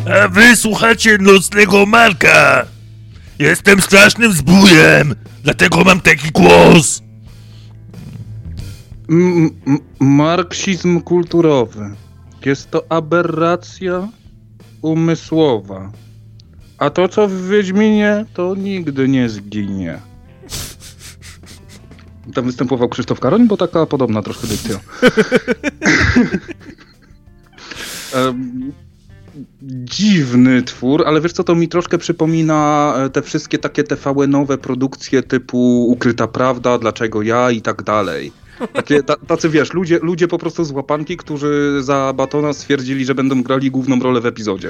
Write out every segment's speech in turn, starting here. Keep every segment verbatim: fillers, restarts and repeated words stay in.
A wy słuchacie Nocnego Marka. Jestem strasznym zbójem, dlatego mam taki głos. M- m- marksizm kulturowy. Jest to aberracja umysłowa. A to, co w Wiedźminie, to nigdy nie zginie. Tam występował Krzysztof Karoń, bo taka podobna troszkę dykcja. um, dziwny twór, ale wiesz co, to mi troszkę przypomina te wszystkie takie T V N-owe produkcje typu Ukryta Prawda, Dlaczego ja i tak dalej. Takie, ta, tacy wiesz, ludzie, ludzie po prostu z łapanki, którzy za batona stwierdzili, że będą grali główną rolę w epizodzie.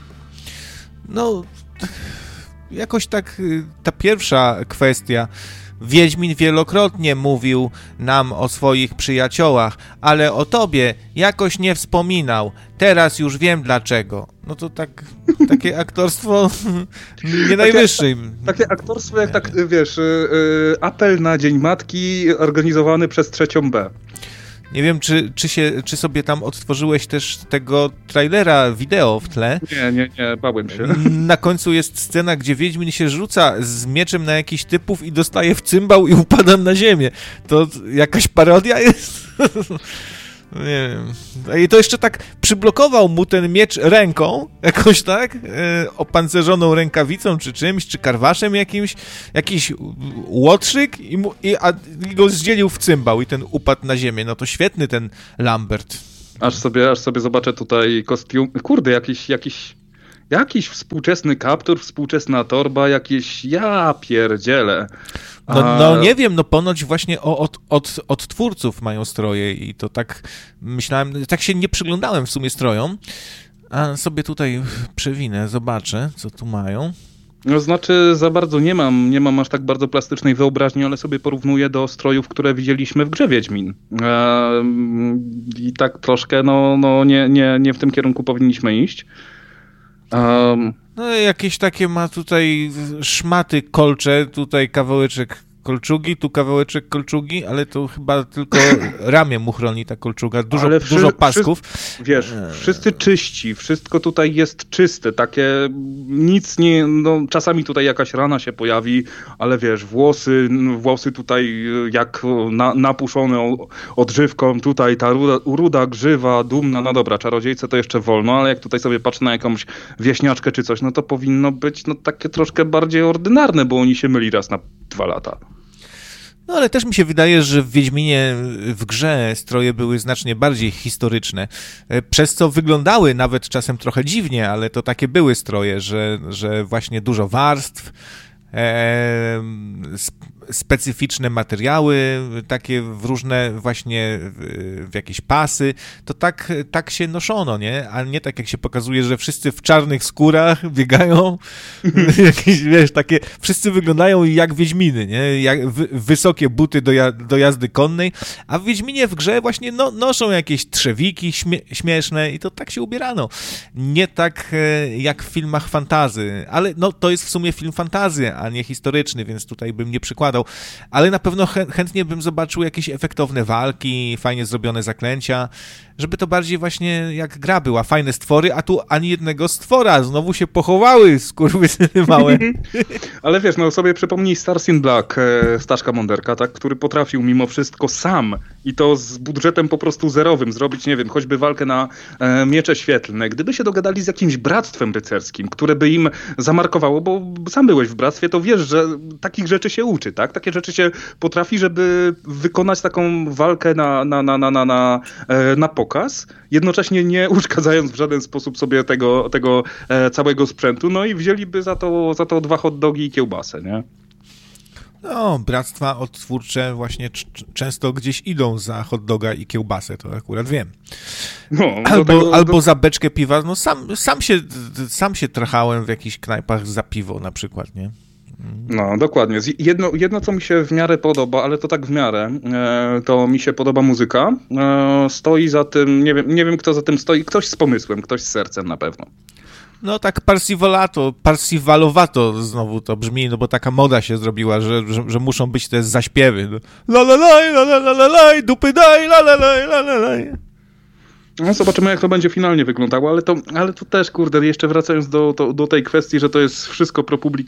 No, jakoś tak ta pierwsza kwestia. Wiedźmin wielokrotnie mówił nam o swoich przyjaciołach, ale o tobie jakoś nie wspominał. Teraz już wiem dlaczego. No to tak, takie aktorstwo nie najwyższej. Takie, takie aktorstwo jak tak, wiesz, yy, apel na Dzień Matki organizowany przez trzecią B. Nie wiem, czy, czy, się, czy sobie tam odtworzyłeś też tego trailera wideo w tle. Nie, nie, nie, bałem się. Na końcu jest scena, gdzie Wiedźmin się rzuca z mieczem na jakichś typów i dostaje w cymbał i upada na ziemię. To jakaś parodia jest? Nie wiem. I to jeszcze tak przyblokował mu ten miecz ręką, jakoś tak, e, opancerzoną rękawicą, czy czymś, czy karwaszem jakimś, jakiś łotrzyk i, mu, i, a, i go zdzielił w cymbał i ten upadł na ziemię. No to świetny ten Lambert. Aż sobie, aż sobie zobaczę tutaj kostium. Kurde, jakiś, jakiś, jakiś współczesny kaptur, współczesna torba, jakieś, ja pierdzielę. No, no nie wiem, no ponoć właśnie od, od, od twórców mają stroje i to tak myślałem, tak się nie przyglądałem w sumie strojom, a sobie tutaj przewinę, zobaczę, co tu mają. No znaczy za bardzo nie mam, nie mam aż tak bardzo plastycznej wyobraźni, ale sobie porównuję do strojów, które widzieliśmy w grze Wiedźmin. Eee, I tak troszkę, no, no nie, nie, nie w tym kierunku powinniśmy iść. Um, No jakieś takie ma tutaj szmaty kolcze, tutaj kawałeczek kolczugi, tu kawałeczek kolczugi, ale to chyba tylko ramię mu chroni ta kolczuga, dużo, ale wszy, dużo pasków. Wszyscy, wiesz, wszyscy czyści, wszystko tutaj jest czyste, takie nic nie, no czasami tutaj jakaś rana się pojawi, ale wiesz, włosy, włosy tutaj jak na, napuszone odżywką, tutaj ta ruda, ruda grzywa, dumna, no dobra, czarodziejce to jeszcze wolno, ale jak tutaj sobie patrzę na jakąś wieśniaczkę czy coś, no to powinno być no takie troszkę bardziej ordynarne, bo oni się myli raz na dwa lata. No ale też mi się wydaje, że w Wiedźminie w grze stroje były znacznie bardziej historyczne, przez co wyglądały nawet czasem trochę dziwnie, ale to takie były stroje, że, że właśnie dużo warstw, e, specyficzne materiały, takie w różne właśnie w, w jakieś pasy, to tak, tak się noszono, nie? A nie tak jak się pokazuje, że wszyscy w czarnych skórach biegają, jakieś, wiesz, takie, wszyscy wyglądają jak Wiedźminy, nie? Jak, w, wysokie buty do, ja, do jazdy konnej, a w Wiedźminie w grze właśnie no, noszą jakieś trzewiki śmie, śmieszne i to tak się ubierano. Nie tak e, jak w filmach fantasy, ale no to jest w sumie film fantasy, a nie historyczny, więc tutaj bym nie przykładał. Ale na pewno chę- chętnie bym zobaczył jakieś efektowne walki, fajnie zrobione zaklęcia, żeby to bardziej właśnie jak gra była, fajne stwory, a tu ani jednego stwora, znowu się pochowały, skurwysyny małe. Ale wiesz, no sobie przypomnij Stars in Black, e, Staszka Monderka, tak, który potrafił mimo wszystko sam i to z budżetem po prostu zerowym zrobić, nie wiem, choćby walkę na e, miecze świetlne. Gdyby się dogadali z jakimś bractwem rycerskim, które by im zamarkowało, bo sam byłeś w bractwie, to wiesz, że takich rzeczy się uczy, tak? Takie rzeczy się potrafi, żeby wykonać taką walkę na, na, na, na, na, na, e, na pokaz, jednocześnie nie uszkadzając w żaden sposób sobie tego, tego e, całego sprzętu, no i wzięliby za to, za to dwa hot dogi i kiełbasę, nie? No, bractwa odtwórcze właśnie c- często gdzieś idą za hot doga i kiełbasę, to akurat wiem. No, albo, tego, albo do... za beczkę piwa, no sam, sam, się, sam się trachałem w jakichś knajpach za piwo na przykład, nie? No, dokładnie. Jedno, jedno, co mi się w miarę podoba, ale to tak w miarę, e, to mi się podoba muzyka. E, stoi za tym, nie wiem, nie wiem kto za tym stoi, ktoś z pomysłem, ktoś z sercem na pewno. No tak parsivalato, parsivalowato znowu to brzmi, no bo taka moda się zrobiła, że, że, że muszą być te zaśpiewy. La la la la la la la la dupy daj, la la la la la la. No zobaczymy, jak to będzie finalnie wyglądało, ale to, ale to też, kurde, jeszcze wracając do, do, do tej kwestii, że to jest wszystko pro public